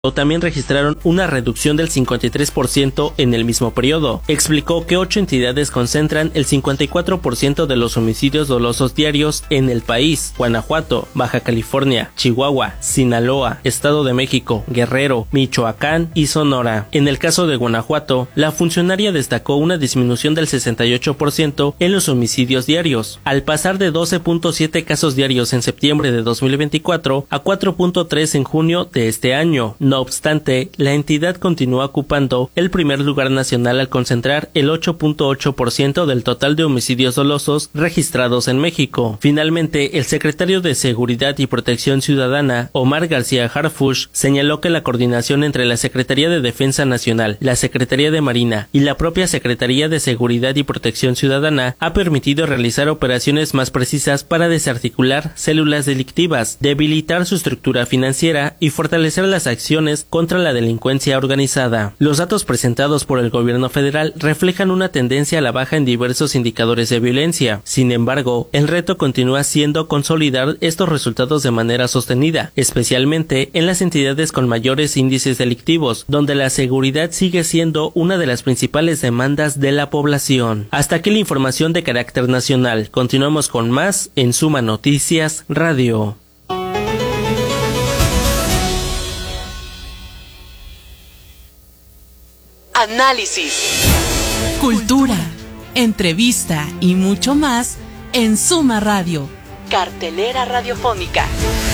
también registraron una reducción del 53% en el mismo periodo. Explicó que 8 entidades concentran el 54% de los homicidios dolosos diarios en el país: Guanajuato, Baja California, Chihuahua, Sinaloa, Estado de México, Guerrero, Michoacán y Sonora. En el caso de Guanajuato, la funcionaria destacó una disminución del 68% en los homicidios diarios, al pasar de 12.7 casos diarios en septiembre de 2024 a 4.3 en junio de este año. No obstante, la entidad continúa ocupando el primer lugar nacional al concentrar el 8.8% del total de homicidios dolosos registrados en México. Finalmente, el secretario de Seguridad y Protección Ciudadana, Omar García Harfuch, señaló que la coordinación entre la Secretaría de Defensa Nacional, la Secretaría de Marina y la propia Secretaría de Seguridad y Protección Ciudadana ha permitido realizar operaciones más precisas para desarticular células delictivas, debilitar su estructura financiera y fortalecer las acciones contra la delincuencia organizada. Los datos presentados por el gobierno federal reflejan una tendencia a la baja en diversos indicadores de violencia. Sin embargo, el reto continúa siendo consolidar estos resultados de manera sostenida, especialmente en las entidades con mayores índices delictivos, donde la seguridad sigue siendo una de las principales demandas de la población. Hasta aquí la información de carácter nacional. Continuamos con más en Suma Noticias Radio. Análisis, cultura, entrevista y mucho más en Suma Radio, cartelera radiofónica.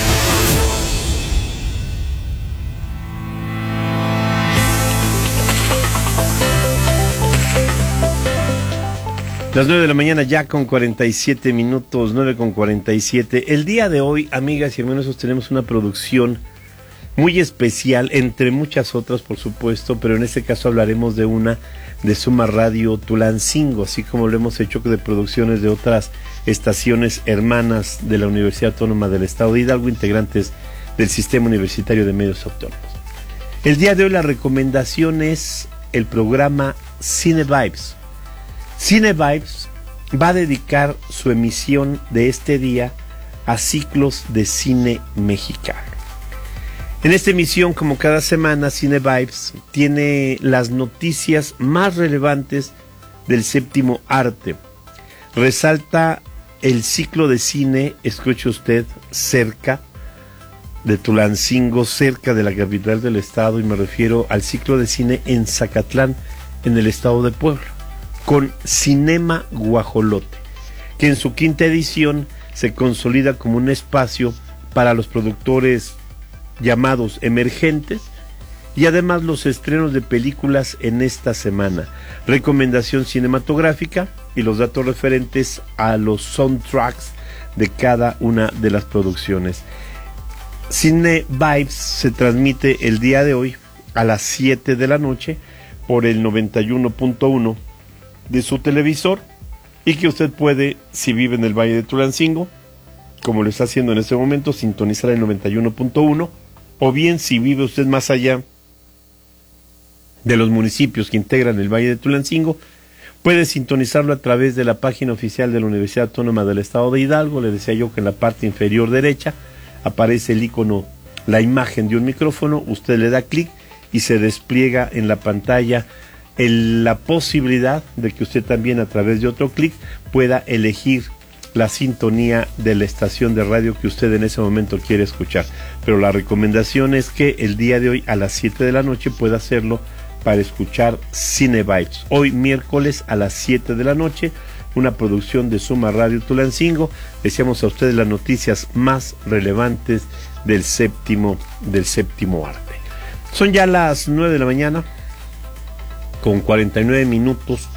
Las 9 de la mañana ya con 47 minutos, 9:47. El día de hoy, amigas y amigos, tenemos una producción muy especial, entre muchas otras, por supuesto, pero en este caso hablaremos de una de Suma Radio Tulancingo, así como lo hemos hecho de producciones de otras estaciones hermanas de la Universidad Autónoma del Estado de Hidalgo, integrantes del Sistema Universitario de Medios Autónomos. El día de hoy la recomendación es el programa Cine Vibes. Cine Vibes va a dedicar su emisión de este día a ciclos de cine mexicano. En esta emisión, como cada semana, Cine Vibes tiene las noticias más relevantes del séptimo arte. Resalta el ciclo de cine, escuche usted, cerca de Tulancingo, cerca de la capital del estado, y me refiero al ciclo de cine en Zacatlán, en el estado de Puebla, con Cinema Guajolote, que en su quinta edición se consolida como un espacio para los productores llamados emergentes, y además los estrenos de películas en esta semana, recomendación cinematográfica y los datos referentes a los soundtracks de cada una de las producciones. Cine Vibes se transmite el día de hoy a las 7 de la noche por el 91.1 de su televisor, y que usted puede, si vive en el Valle de Tulancingo, como lo está haciendo en este momento, sintonizar el 91.1, o bien si vive usted más allá de los municipios que integran el Valle de Tulancingo, puede sintonizarlo a través de la página oficial de la Universidad Autónoma del Estado de Hidalgo. Le decía yo que en la parte inferior derecha aparece el icono, la imagen de un micrófono. Usted le da clic y se despliega en la pantalla la posibilidad de que usted también, a través de otro clic, pueda elegir la sintonía de la estación de radio que usted en ese momento quiere escuchar. Pero la recomendación es que el día de hoy a las 7 de la noche pueda hacerlo para escuchar Cine Vibes. Hoy miércoles a las 7 de la noche, una producción de Suma Radio Tulancingo. Decíamos a ustedes las noticias más relevantes del séptimo arte. Son ya las 9 de la mañana con 49 minutos.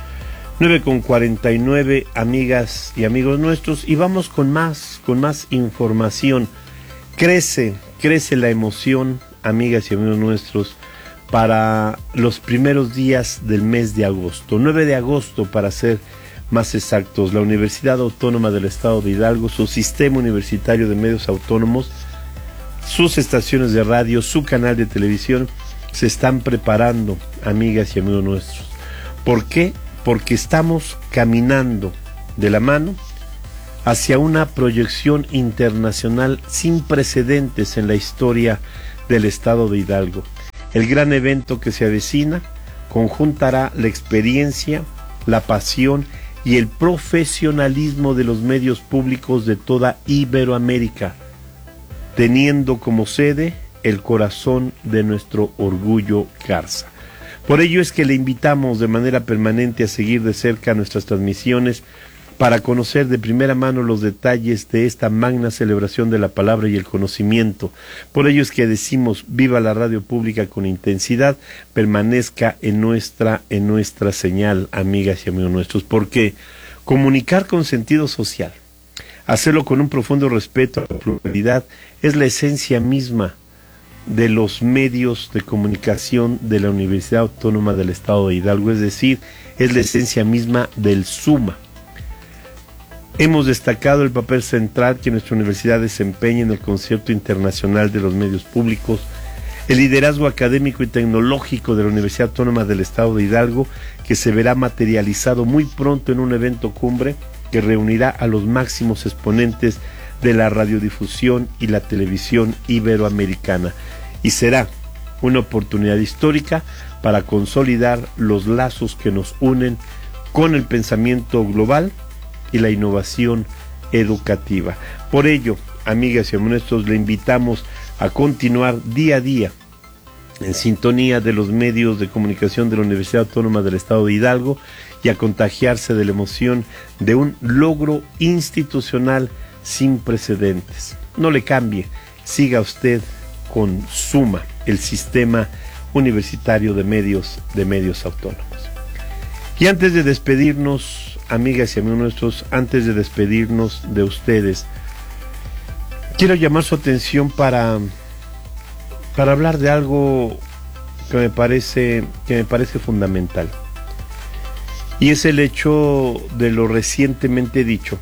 9:49, amigas y amigos nuestros, y vamos con más información. Crece la emoción, amigas y amigos nuestros, para los primeros días del mes de agosto, 9 de agosto para ser más exactos. La Universidad Autónoma del Estado de Hidalgo, su Sistema Universitario de Medios Autónomos, sus estaciones de radio, su canal de televisión, se están preparando, amigas y amigos nuestros. ¿Por qué? Porque estamos caminando de la mano hacia una proyección internacional sin precedentes en la historia del estado de Hidalgo. El gran evento que se avecina conjuntará la experiencia, la pasión y el profesionalismo de los medios públicos de toda Iberoamérica, teniendo como sede el corazón de nuestro orgullo Garza. Por ello es que le invitamos de manera permanente a seguir de cerca nuestras transmisiones para conocer de primera mano los detalles de esta magna celebración de la palabra y el conocimiento. Por ello es que decimos, viva la radio pública con intensidad, permanezca en nuestra señal, amigas y amigos nuestros, porque comunicar con sentido social, hacerlo con un profundo respeto a la pluralidad, es la esencia misma de los medios de comunicación de la Universidad Autónoma del Estado de Hidalgo, es decir, es la esencia misma del SUMA. Hemos destacado el papel central que nuestra universidad desempeña en el concierto internacional de los medios públicos, el liderazgo académico y tecnológico de la Universidad Autónoma del Estado de Hidalgo, que se verá materializado muy pronto en un evento cumbre que reunirá a los máximos exponentes de la radiodifusión y la televisión iberoamericana, y será una oportunidad histórica para consolidar los lazos que nos unen con el pensamiento global y la innovación educativa. Por ello, amigas y amigos nuestros, le invitamos a continuar día a día en sintonía de los medios de comunicación de la Universidad Autónoma del Estado de Hidalgo y a contagiarse de la emoción de un logro institucional sin precedentes. No le cambie, siga usted con SUMA, el Sistema Universitario de Medios Autónomos. Y antes de despedirnos, amigas y amigos nuestros, antes de despedirnos de ustedes, quiero llamar su atención para hablar de algo que me parece fundamental. Y es el hecho de lo recientemente dicho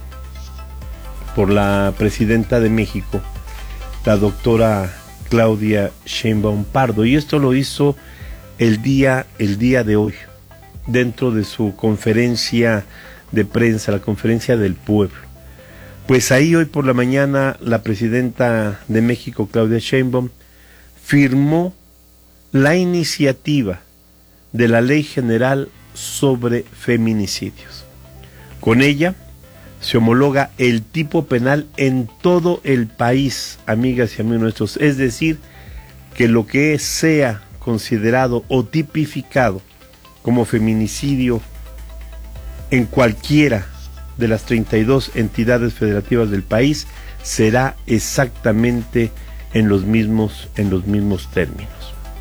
por la presidenta de México, la doctora Claudia Sheinbaum Pardo, y esto lo hizo el día de hoy, dentro de su conferencia de prensa, la conferencia del pueblo. Pues ahí hoy por la mañana la presidenta de México, Claudia Sheinbaum, firmó la iniciativa de la Ley General sobre Feminicidios. Con ella se homologa el tipo penal en todo el país, amigas y amigos nuestros, es decir, que lo que sea considerado o tipificado como feminicidio en cualquiera de las 32 entidades federativas del país será exactamente en los mismos términos.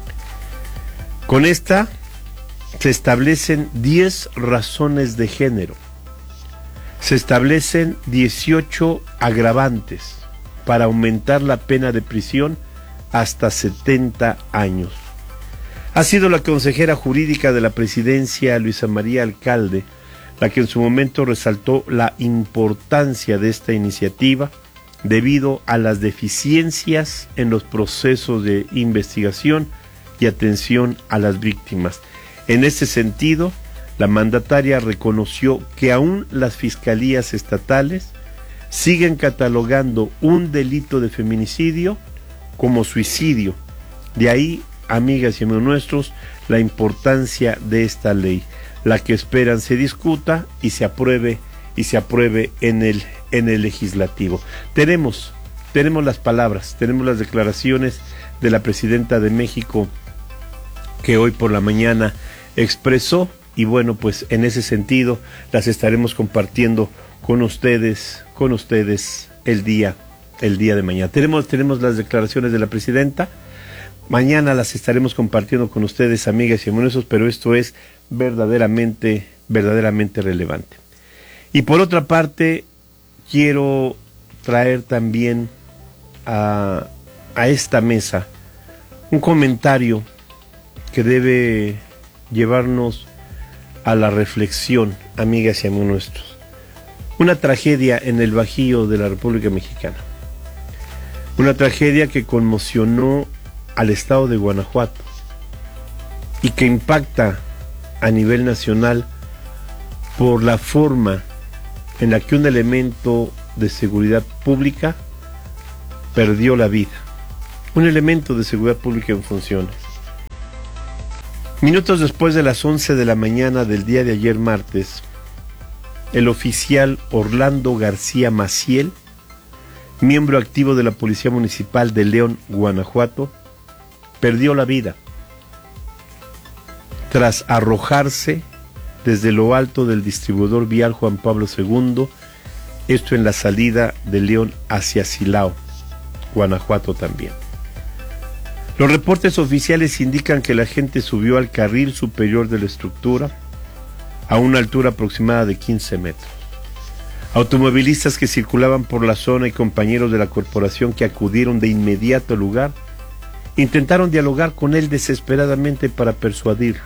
Con esta se establecen 10 razones de género. Se establecen 18 agravantes para aumentar la pena de prisión hasta 70 años. Ha sido la consejera jurídica de la presidencia, Luisa María Alcalde, la que en su momento resaltó la importancia de esta iniciativa debido a las deficiencias en los procesos de investigación y atención a las víctimas. En ese sentido, la mandataria reconoció que aún las fiscalías estatales siguen catalogando un delito de feminicidio como suicidio. De ahí, amigas y amigos nuestros, la importancia de esta ley, la que esperan se discuta y se apruebe en el legislativo. Tenemos las palabras, tenemos las declaraciones de la presidenta de México que hoy por la mañana expresó, y bueno, pues en ese sentido las estaremos compartiendo con ustedes el día de mañana. Tenemos las declaraciones de la presidenta. Mañana las estaremos compartiendo con ustedes, amigas y amigos, pero esto es verdaderamente relevante. Y por otra parte, quiero traer también a esta mesa un comentario que debe llevarnos a la reflexión, amigas y amigos nuestros. Una tragedia en el Bajío de la República Mexicana. Una tragedia que conmocionó al estado de Guanajuato y que impacta a nivel nacional por la forma en la que un elemento de seguridad pública perdió la vida. Un elemento de seguridad pública en funciones. Minutos después de las 11 de la mañana del día de ayer martes, el oficial Orlando García Maciel, miembro activo de la Policía Municipal de León, Guanajuato, perdió la vida tras arrojarse desde lo alto del distribuidor vial Juan Pablo II, esto en la salida de León hacia Silao, Guanajuato también. Los reportes oficiales indican que la gente subió al carril superior de la estructura a una altura aproximada de 15 metros. Automovilistas que circulaban por la zona y compañeros de la corporación que acudieron de inmediato al lugar intentaron dialogar con él desesperadamente para persuadirlo.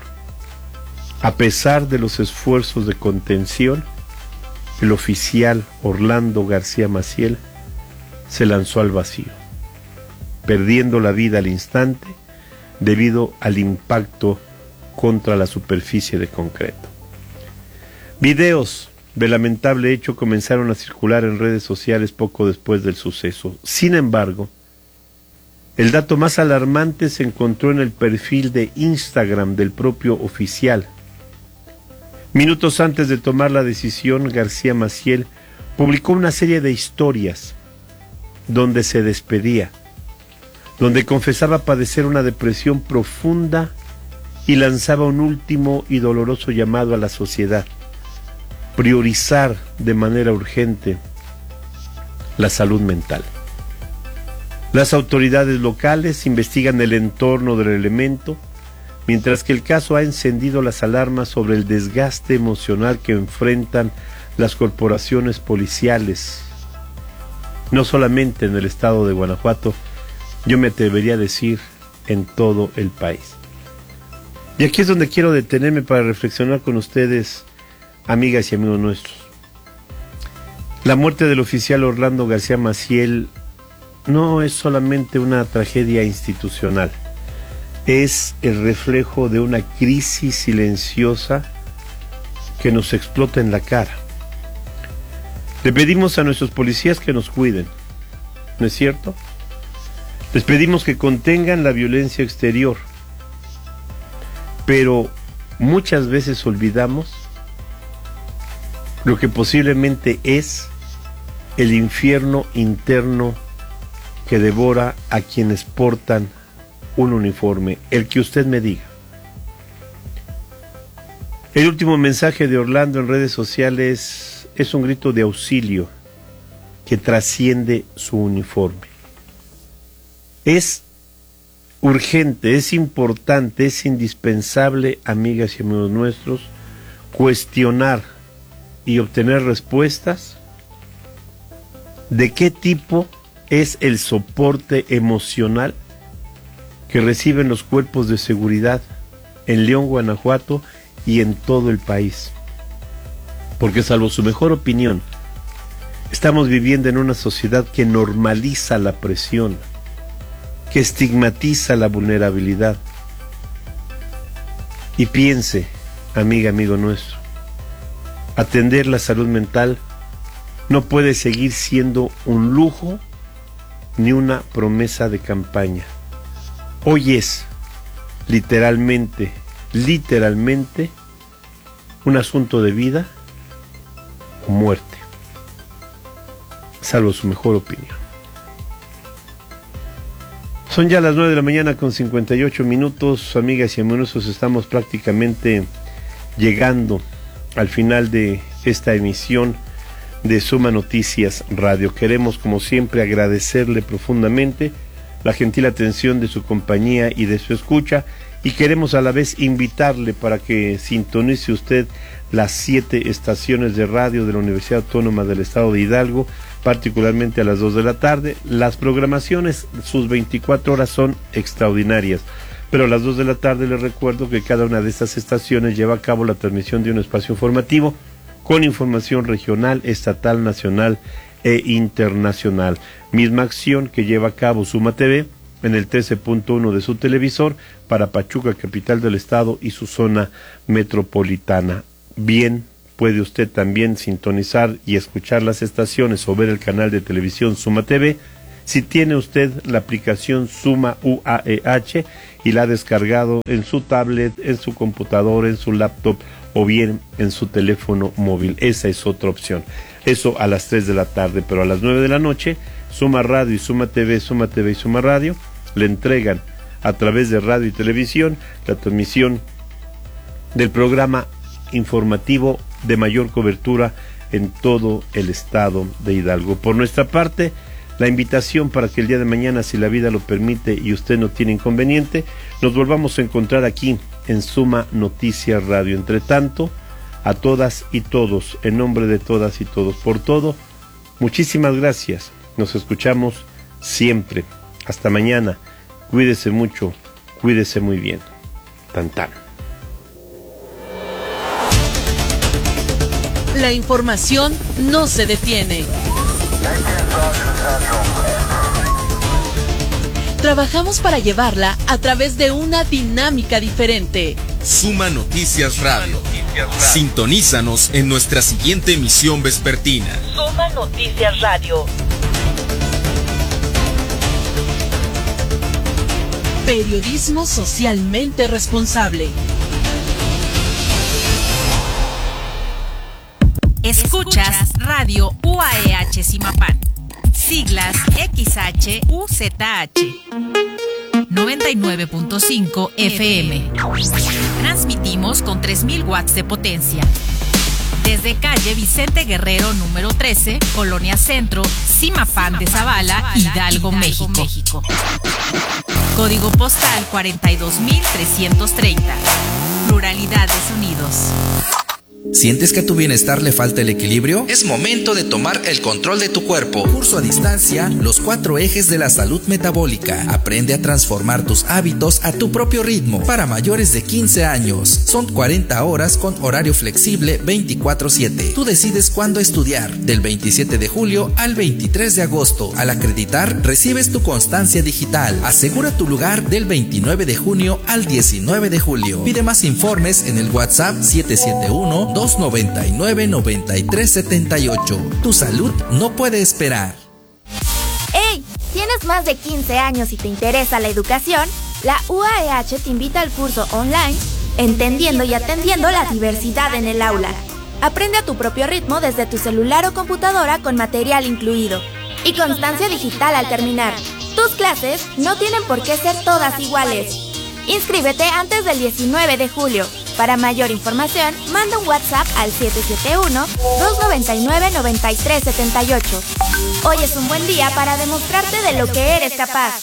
A pesar de los esfuerzos de contención, el oficial Orlando García Maciel se lanzó al vacío, perdiendo la vida al instante debido al impacto contra la superficie de concreto. Videos del lamentable hecho comenzaron a circular en redes sociales poco después del suceso. Sin embargo, el dato más alarmante se encontró en el perfil de Instagram del propio oficial. Minutos antes de tomar la decisión, García Maciel publicó una serie de historias donde se despedía, donde confesaba padecer una depresión profunda y lanzaba un último y doloroso llamado a la sociedad: priorizar de manera urgente la salud mental. Las autoridades locales investigan el entorno del elemento, mientras que el caso ha encendido las alarmas sobre el desgaste emocional que enfrentan las corporaciones policiales, no solamente en el estado de Guanajuato, yo me atrevería a decir en todo el país. Y aquí es donde quiero detenerme para reflexionar con ustedes, amigas y amigos nuestros. La muerte del oficial Orlando García Maciel no es solamente una tragedia institucional, es el reflejo de una crisis silenciosa que nos explota en la cara. Le pedimos a nuestros policías que nos cuiden, ¿no es cierto? Les pedimos que contengan la violencia exterior, pero muchas veces olvidamos lo que posiblemente es el infierno interno que devora a quienes portan un uniforme, el que usted me diga. El último mensaje de Orlando en redes sociales es un grito de auxilio que trasciende su uniforme. Es urgente, es importante, es indispensable, amigas y amigos nuestros, cuestionar y obtener respuestas de qué tipo es el soporte emocional que reciben los cuerpos de seguridad en León, Guanajuato y en todo el país. Porque salvo su mejor opinión, estamos viviendo en una sociedad que normaliza la presión, que estigmatiza la vulnerabilidad. Y piense, amiga, amigo nuestro, atender la salud mental no puede seguir siendo un lujo ni una promesa de campaña. Hoy es literalmente un asunto de vida o muerte, salvo su mejor opinión. Son ya las 9 de la mañana con 58 minutos, amigas y amigos, estamos prácticamente llegando al final de esta emisión de Suma Noticias Radio. Queremos, como siempre, agradecerle profundamente la gentil atención de su compañía y de su escucha, y queremos a la vez invitarle para que sintonice usted las 7 estaciones de radio de la Universidad Autónoma del Estado de Hidalgo, particularmente a las 2 de la tarde. Las programaciones, sus 24 horas son extraordinarias, pero a las 2 de la tarde les recuerdo que cada una de estas estaciones lleva a cabo la transmisión de un espacio informativo con información regional, estatal, nacional e internacional. Misma acción que lleva a cabo Suma TV en el 13.1 de su televisor para Pachuca, capital del estado, y su zona metropolitana. Bien, puede usted también sintonizar y escuchar las estaciones o ver el canal de televisión Suma TV Si tiene usted la aplicación Suma UAEH y la ha descargado en su tablet, en su computadora, en su laptop o bien en su teléfono móvil, esa es otra opción. Eso a las 3 de la tarde, pero a las 9 de la noche, Suma Radio y Suma TV y Suma Radio le entregan a través de radio y televisión la transmisión del programa informativo de mayor cobertura en todo el estado de Hidalgo. Por nuestra parte, la invitación para que el día de mañana, si la vida lo permite y usted no tiene inconveniente, nos volvamos a encontrar aquí en Suma Noticias Radio. Entre tanto, a todas y todos, en nombre de todas y todos, por todo, muchísimas gracias. Nos escuchamos siempre. Hasta mañana. Cuídese mucho, cuídese muy bien. Tan tan. La información no se detiene. Trabajamos para llevarla a través de una dinámica diferente. Suma Noticias Radio. Sintonízanos en nuestra siguiente emisión vespertina. Suma Noticias Radio. Periodismo socialmente responsable. Escuchas Radio UAEH Zimapán. Siglas XHUZH. 99.5 FM. Transmitimos con 3000 watts de potencia. Desde calle Vicente Guerrero número 13, Colonia Centro, Zimapán de Zavala, Hidalgo, México. Código postal 42330. Pluralidad de sonidos. ¿Sientes que a tu bienestar le falta el equilibrio? Es momento de tomar el control de tu cuerpo. Curso a distancia, los 4 ejes de la salud metabólica. Aprende a transformar tus hábitos a tu propio ritmo. Para mayores de 15 años. Son 40 horas con horario flexible 24/7. Tú decides cuándo estudiar. Del 27 de julio al 23 de agosto. Al acreditar, recibes tu constancia digital. Asegura tu lugar del 29 de junio al 19 de julio. Pide más informes en el WhatsApp 771-299-9378. Tu salud no puede esperar. ¡Hey! ¿Tienes más de 15 años y te interesa la educación? La UAEH te invita al curso online Entendiendo y Atendiendo la Diversidad en el Aula. Aprende a tu propio ritmo desde tu celular o computadora con material incluido. Y constancia digital al terminar. Tus clases no tienen por qué ser todas iguales. Inscríbete antes del 19 de julio. Para mayor información, manda un WhatsApp al 771-299-9378. Hoy es un buen día para demostrarte de lo que eres capaz.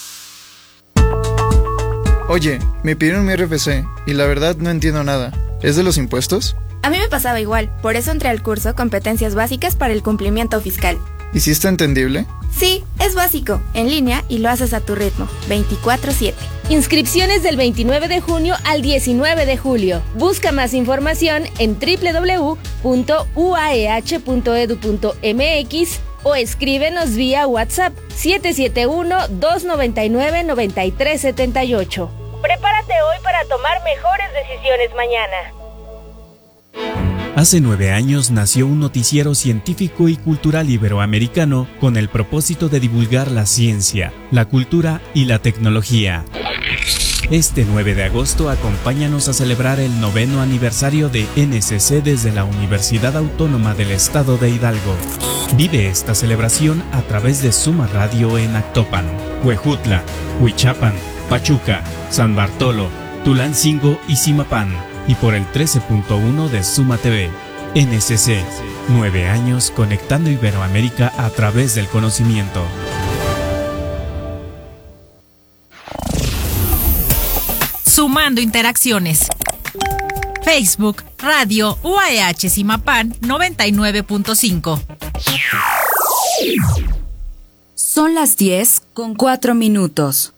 Oye, me pidieron mi RFC y la verdad no entiendo nada. ¿Es de los impuestos? A mí me pasaba igual, por eso entré al curso Competencias Básicas para el Cumplimiento Fiscal. ¿Y si está entendible? Sí, es básico, en línea y lo haces a tu ritmo, 24/7. Inscripciones del 29 de junio al 19 de julio. Busca más información en www.uaeh.edu.mx o escríbenos vía WhatsApp 771-299-9378. Prepárate hoy para tomar mejores decisiones mañana. Hace 9 años nació un noticiero científico y cultural iberoamericano con el propósito de divulgar la ciencia, la cultura y la tecnología. Este 9 de agosto acompáñanos a celebrar el 9º aniversario de NCC desde la Universidad Autónoma del Estado de Hidalgo. Vive esta celebración a través de Suma Radio en Actopan, Huejutla, Huichapan, Pachuca, San Bartolo, Tulancingo y Zimapán, y por el 13.1 de Suma TV. NCC, 9 años conectando Iberoamérica a través del conocimiento. Sumando interacciones. Facebook, Radio UAEH Zimapán 99.5. Son las 10:04.